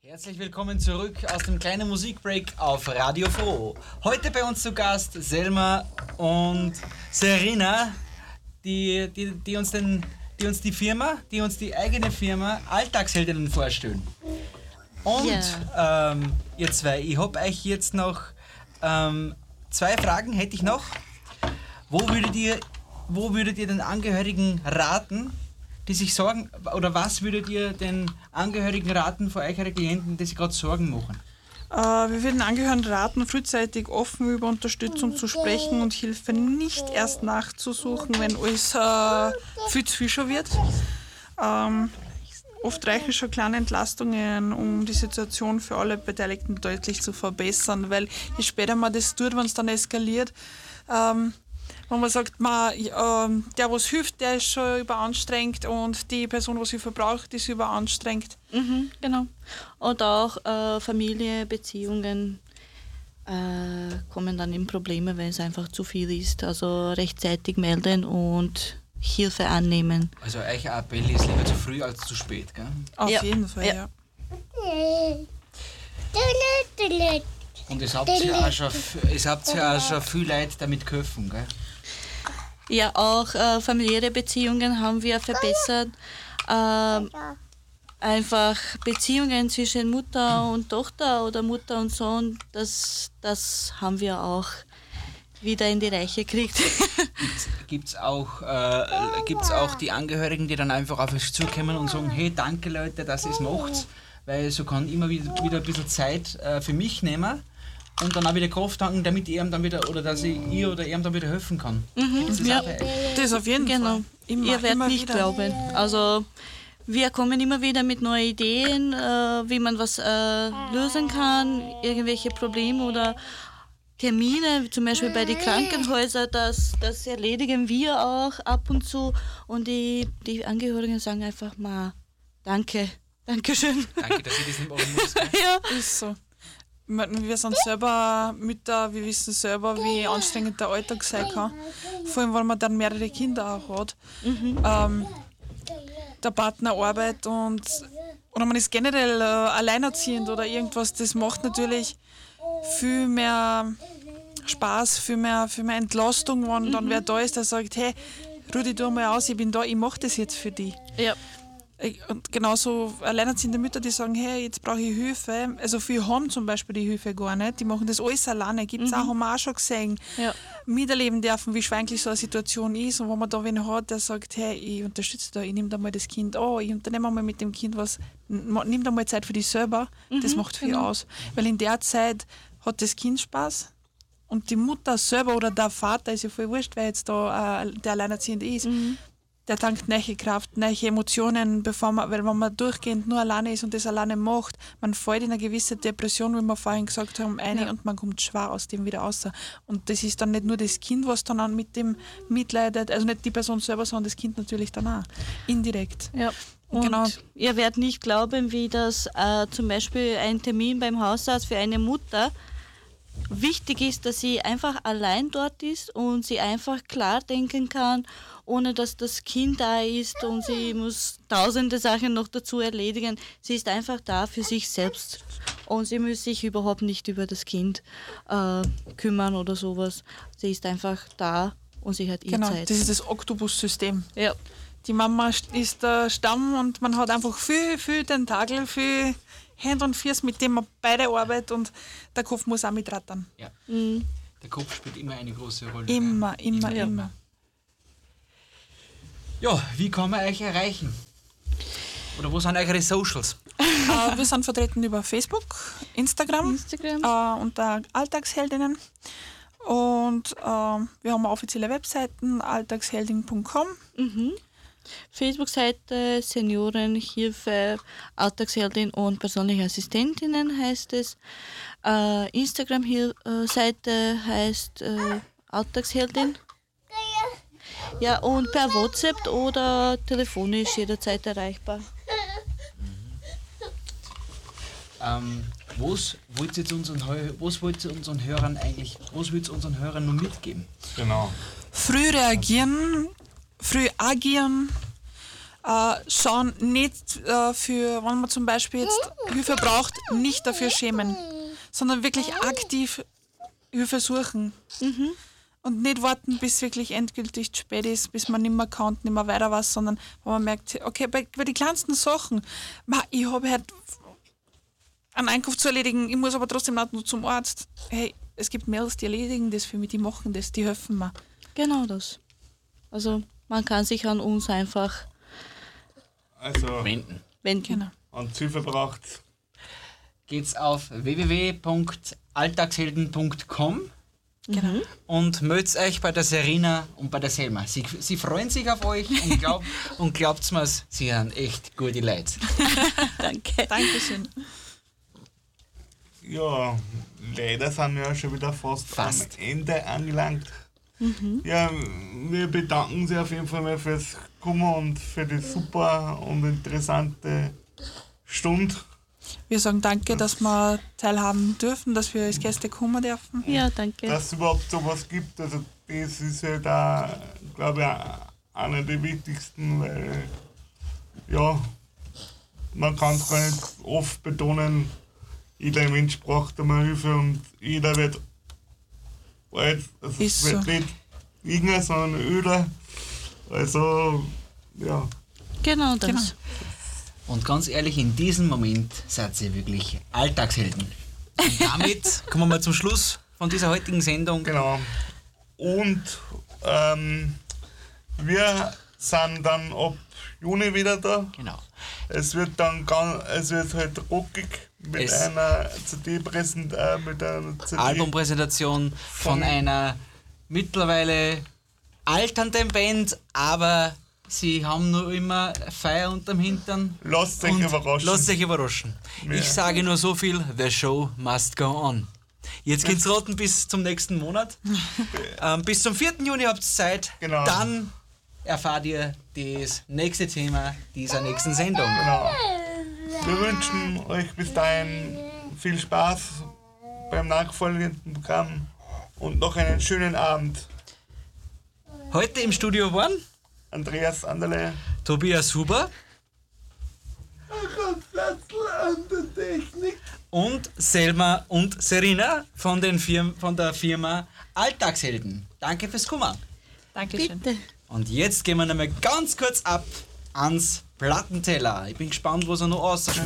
Herzlich willkommen zurück aus dem kleinen Musikbreak auf Radio Froh. Heute bei uns zu Gast Selma und Serena, die uns die eigene Firma Alltagsheldinnen vorstellen. Und ihr zwei, ich habe euch jetzt noch 2 Fragen hätte ich noch. Wo würdet ihr den Angehörigen raten, die sich Sorgen, oder was würdet ihr den Angehörigen raten von euren Klienten, die sich gerade Sorgen machen? Wir würden Angehörigen raten, frühzeitig offen über Unterstützung zu sprechen und Hilfe nicht erst nachzusuchen, wenn alles viel zu viel schon wird. Oft reichen schon kleine Entlastungen, um die Situation für alle Beteiligten deutlich zu verbessern, weil je später man das tut, wenn es dann eskaliert, wenn man sagt, der, was hilft, der ist schon überanstrengt und die Person, was Hilfe braucht, ist überanstrengt. Genau. Und auch Familie, Beziehungen kommen dann in Probleme, wenn es einfach zu viel ist. Also rechtzeitig melden und Hilfe annehmen. Also euer Appell ist lieber zu früh als zu spät, gell? Auf jeden Fall, ja. Und es habt ja auch schon viel Leute damit geholfen, gell? Ja, auch familiäre Beziehungen haben wir verbessert. Einfach Beziehungen zwischen Mutter und Tochter oder Mutter und Sohn, das haben wir auch wieder in die Reihe gekriegt. Gibt's auch die Angehörigen, die dann einfach auf euch zukommen und sagen, hey, danke Leute, dass ihr es macht, weil so kann ich immer wieder ein bisschen Zeit für mich nehmen und dann auch wieder Kraft tanken, damit ich ihm dann wieder, oder dass ich ihr oder ihm dann wieder helfen kann. Das auf jeden Fall. Ihr werdet nicht wieder glauben. Also wir kommen immer wieder mit neuen Ideen, wie man was lösen kann, irgendwelche Probleme oder Termine, zum Beispiel bei den Krankenhäusern, das erledigen wir auch ab und zu. Und die Angehörigen sagen einfach mal Dankeschön. Danke, dass ich das nicht machen muss. Ja, ist so. Wir sind selber Mütter, wir wissen selber, wie anstrengend der Alltag sein kann. Vor allem, weil man dann mehrere Kinder auch hat. Der Partner arbeitet oder man ist generell alleinerziehend oder irgendwas, das macht natürlich viel mehr Spaß, viel mehr Entlastung, wenn dann wer da ist, der sagt, hey, ruh dich da mal aus, ich bin da, ich mache das jetzt für dich. Ja. Und genauso alleinerziehende Mütter, die sagen, hey, jetzt brauche ich Hilfe. Also viele haben zum Beispiel die Hilfe gar nicht, die machen das alles alleine. Gibt's auch, haben wir auch schon gesehen, miterleben dürfen, wie schwanklich so eine Situation ist. Und wenn man da wen hat, der sagt, hey, ich unterstütze da, ich nehme da mal das Kind an, ich unternehme mal mit dem Kind was, nimm da mal Zeit für dich selber, das macht viel aus. Weil in der Zeit hat das Kind Spaß und die Mutter selber oder der Vater, ist ja voll wurscht, wer jetzt da der Alleinerziehende ist, der tankt neue Kraft, neue Emotionen, weil wenn man durchgehend nur alleine ist und das alleine macht, man fällt in eine gewisse Depression, wie wir vorhin gesagt haben, und man kommt schwer aus dem wieder raus. Und das ist dann nicht nur das Kind, was dann mit dem mitleidet, also nicht die Person selber, sondern das Kind natürlich dann auch, indirekt. Ja. Und genau. Ihr werdet nicht glauben, wie das zum Beispiel ein Termin beim Hausarzt für eine Mutter wichtig ist, dass sie einfach allein dort ist und sie einfach klar denken kann, ohne dass das Kind da ist und sie muss tausende Sachen noch dazu erledigen. Sie ist einfach da für sich selbst und sie muss sich überhaupt nicht über das Kind kümmern oder sowas. Sie ist einfach da und sie hat ihre Zeit. Genau, das ist das Oktopus-System. Ja. Die Mama ist der Stamm und man hat einfach viel Tentakel, viel Hände und Füße, mit dem man beide arbeitet und der Kopf muss auch mitrattern. Ja. Der Kopf spielt immer eine große Rolle. Immer. Ja, wie kann man euch erreichen? Oder wo sind eure Socials? Wir sind vertreten über Facebook, Instagram. Unter Alltagsheldinnen. Und wir haben offizielle Webseiten, alltagsheldin.com. Facebook-Seite Seniorenhilfe, Alltagsheldin und persönliche Assistentinnen heißt es. Instagram-Seite heißt Alltagsheldin. Ja, und per WhatsApp oder telefonisch jederzeit erreichbar. Was wollt ihr unseren Hörern noch mitgeben? Genau. Früh reagieren, früh agieren, schauen, nicht für, wenn man zum Beispiel jetzt Hilfe braucht, nicht dafür schämen, sondern wirklich aktiv Hilfe suchen. Und nicht warten, bis wirklich endgültig zu spät ist, bis man nicht mehr kann und nicht mehr weiter weiß, sondern wenn man merkt, okay, bei den kleinsten Sachen, ich habe halt einen Einkauf zu erledigen, ich muss aber trotzdem noch zum Arzt. Hey, es gibt Mädels, die erledigen das für mich, die machen das, die helfen mir. Genau das. Also man kann sich an uns einfach wenden. Genau. Und Hilfe braucht. Geht's auf www.alltagshelden.com Genau. und meldet euch bei der Serena und bei der Selma. Sie freuen sich auf euch und glaubt mir, sie haben echt gute Leute. Danke. Dankeschön. Ja, leider sind wir ja schon wieder fast am Ende angelangt. Ja, wir bedanken uns auf jeden Fall mal fürs Kommen und für die super und interessante Stunde. Wir sagen danke, dass wir teilhaben dürfen, dass wir als Gäste kommen dürfen. Ja, danke. Dass es überhaupt sowas gibt, also das ist ja da, glaube ich, einer der wichtigsten, weil ja, man kann es gar nicht oft betonen, jeder Mensch braucht einmal Hilfe und jeder wird alt, also Ist es wird so. nicht jünger, sondern öder. Also, ja. Genau das. Genau. Und ganz ehrlich, in diesem Moment seid ihr wirklich Alltagshelden. Und damit kommen wir zum Schluss von dieser heutigen Sendung. Genau. Und wir sind dann ab Juni wieder da. Genau. Es wird dann es wird halt rockig mit einer Albumpräsentation von einer mittlerweile alternden Band, aber sie haben nur immer Feuer unterm Hintern. Lasst euch Und überraschen. Lasst euch überraschen. Ja. Ich sage nur so viel, the show must go on. Jetzt geht's roten bis zum nächsten Monat. Bis zum 4. Juni habt ihr Zeit. Genau. Dann erfahrt ihr das nächste Thema dieser nächsten Sendung. Genau. Wir wünschen euch bis dahin viel Spaß beim nachfolgenden Programm und noch einen schönen Abend. Heute im Studio waren Andreas Anderle. Tobias Huber und Selma und Serena von der Firma Alltagshelden. Danke fürs Kommen. Dankeschön. Bitte. Und jetzt gehen wir nochmal ganz kurz ab ans Plattenteller. Ich bin gespannt, was er noch ausschmeißt.